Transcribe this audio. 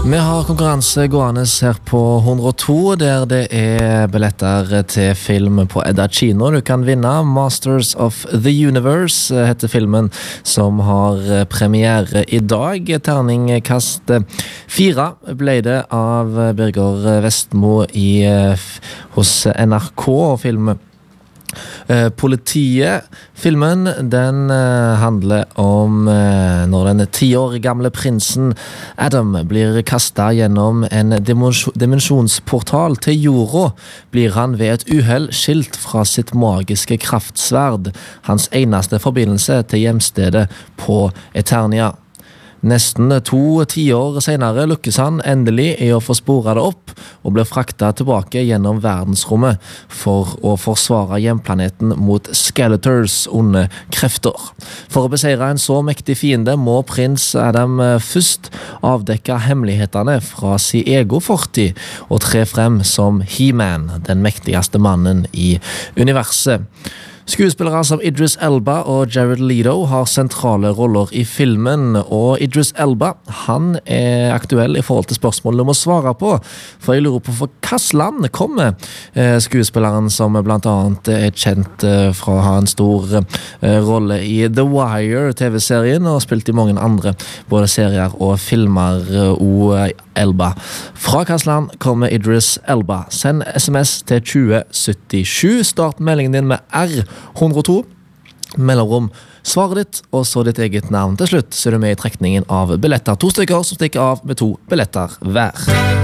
Vi har konkurranse gående her på 102, der det billetter til film på Edda Kino. Du kan vinne Masters of the Universe, heter filmen, som har premiere i dag. Terningkast 4 ble det av Birger Vestmo hos NRK og film. Politiet. Filmen den handler om når den 10 år gamle prinsen Adam blir kastet gjennom en dimensjonsportal til jorda, blir han ved et uhell skilt fra sitt magiske kraftsverd, hans eneste forbindelse til hjemstedet på Eternia. Nesten 2 tiår senere lykkes han endelig i å få sporet det opp og blir fraktet tilbake gjennom verdensrommet for å forsvare hjemplaneten mot Skeletors onde krefter. For å beseire en så mektig fiende må prins Adam først avdekke hemmelighetene fra sin egen fortid og tre frem som He-Man, den mektigste mannen i universet. Skuespillere som Idris Elba og Jared Leto har sentrale roller i filmen, og Idris Elba, han aktuell i forhold til spørsmålet du må svare på, for jeg lurer på for hvilket land kommer skuespilleren som blant annet kjent fra å ha en stor rolle i The Wire TV-serien og spilt i mange andre både serier og filmer og Elba. Fra hvilket land kommer Idris Elba? Send SMS til 2077, start meldingen din med R102, mellomrom, svaret ditt, og så ditt eget navn til slutt, så er du med i trekningen av billetter. 2 stykker som stikker av med 2 billetter hver.